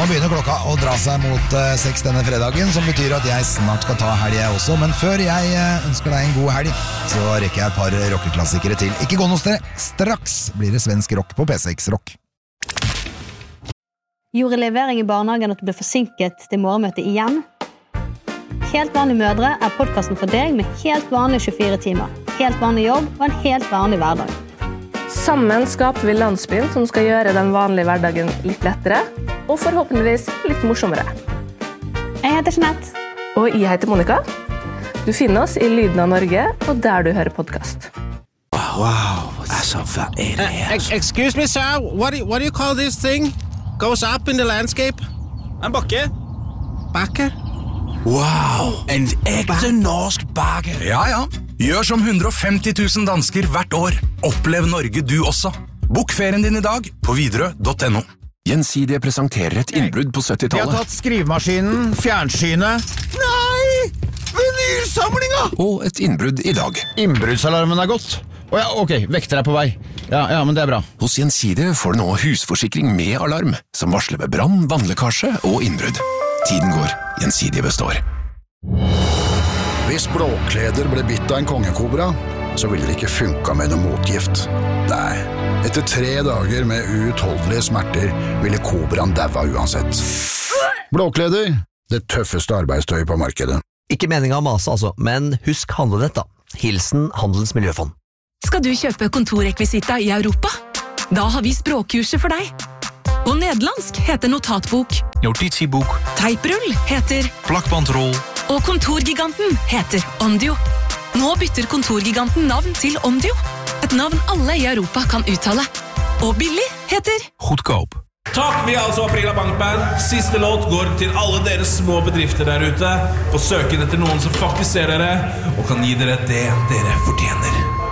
begynner klokka å dra seg mot 6 denne fredagen, som betyr at jeg snart skal ta helg jeg også. Men før jeg ønsker deg en god helg, så rekker jeg et par rockeklassikere til. Ikke gå noe sted, straks blir det svensk rock på P6 Rock. Gjorde levering i barnehagen at du ble forsinket til morgenmøtet igjen? Helt vanlige mødre podcasten for deg med helt vanlige 24 timer. Helt vanlig jobb og en helt vanlig hverdag. Sammen skaper vi landsbyen som skal gjøre den vanlige hverdagen litt lettere, og forhåpentligvis litt morsommere. Jeg heter Jeanette. Og jeg heter Monica. Du finner oss i Lyden av Norge, og der du hører podcast. Wow, altså, hva det? Excuse me, sir. What do you call this thing? Goes up in the landscape? En bakke. Bakke? Wow, en ekte norsk bakke. Ja. Gjør som 150 000 dansker hvert år. Opplev Norge du også. Bok ferien din i dag på Widerøe.no. Gjensidige presenterer et innbrudd på 70-tallet. Vi har tatt skrivemaskinen, fjernsynet. Nei! Vinylsamlinga! Og et innbrudd i dag. Innbruddsalarmen gått. Ok, vekter på vei. Ja, men det bra. Hos Gjensidige får du nå husforsikring med alarm, som varsler ved brann, vannlekkasje og innbrudd. Tiden går, Gjensidige består. Hvis Blåkleder ble bitt av en kongekobra, så ville det ikke funka med noe motgift. Nei, etter 3 dager med uutholdelige smerter ville kobraen daua uansett. Blåkleder, det tøffeste arbeidstøyet på markedet. Ikke meningen å mase altså, men husk handlenett da. Hilsen Handelens Miljøfond. Skal du kjøpe kontorrekvisita i Europa? Da har vi språkkurset for deg. På nederlandsk heter notatbok. Notitieboek. Teiprull heter Plakbandrol. Og kontorgiganten heter Ondio. Nå bytter kontorgiganten navn til Ondio. Et navn alle i Europa kan uttale. Og billig heter Goedkoop. Takk, vi altså Aprila Bankband. Siste låt går til alle dere små bedrifter der ute på søken etter noen som faktisk ser dere og kan gi dere det dere fortjener.